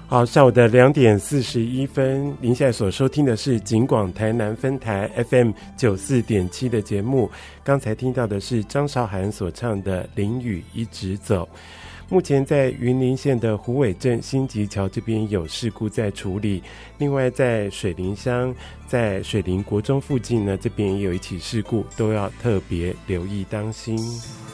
好，下午的2:41，您现在所收听的是警广台南分台 FM 94.7的节目。刚才听到的是张韶涵所唱的《淋雨一直走》。目前在云林县的虎尾镇新集桥这边有事故在处理，另外在水林乡、在水林国中附近呢，这边也有一起事故，都要特别留意当心。